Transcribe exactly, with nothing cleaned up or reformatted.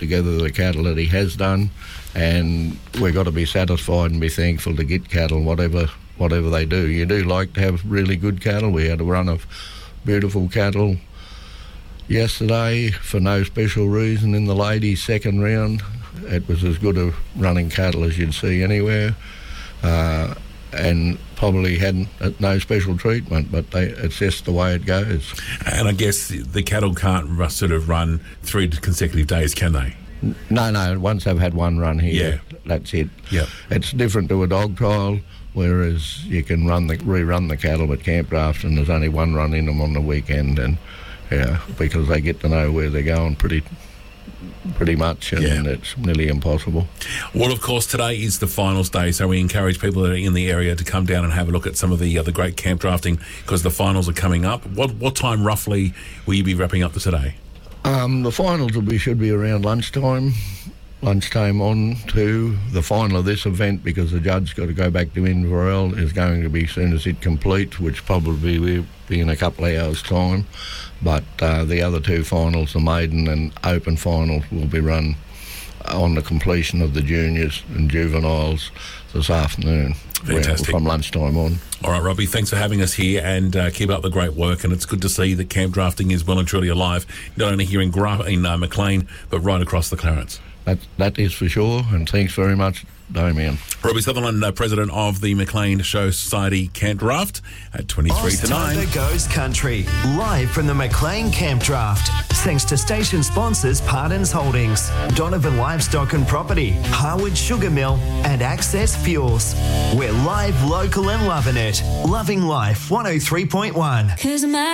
together the cattle that he has done, and we've got to be satisfied and be thankful to get cattle, whatever whatever they do. You do like to have really good cattle. We had a run of beautiful cattle yesterday for no special reason in the ladies' second round. It was as good a running cattle as you'd see anywhere, uh, and probably hadn't uh, no special treatment, but they, it's just the way it goes. And I guess the cattle can't ru- sort of run three consecutive days, can they? No, no, once they've had one run here, Yeah. that's it. Yeah. It's different to a dog trial, whereas you can run the rerun the cattle at camp draft, and there's only one run in them on the weekend, and yeah, because they get to know where they're going pretty pretty much, and Yeah. it's nearly impossible. Well, of course, today is the finals day, so we encourage people that are in the area to come down and have a look at some of the other great camp drafting, because the finals are coming up. What what time roughly will you be wrapping up the today? Um, the finals will be should be around lunchtime. Lunchtime on to the final of this event, because the judge's got to go back to Inverell, is going to be as soon as it completes, which probably will be in a couple of hours' time. But uh, the other two finals, the maiden and open finals, will be run on the completion of the juniors and juveniles this afternoon. Fantastic. From lunchtime on. All right, Robbie, thanks for having us here, and uh, keep up the great work. And it's good to see that camp drafting is well and truly alive, not only here in, Gra- in uh, Maclean, but right across the Clarence. That, that is for sure, and thanks very much, Damien. Robbie Sutherland, uh, president of the Maclean Show Society Camp Draft at twenty-three to nine. Oztober Goes Country, live from the Maclean Camp Draft. Thanks to station sponsors Pardons Holdings, Donovan Livestock and Property, Harwood Sugar Mill, and Access Fuels. We're live, local and loving it. Loving Life one oh three point one.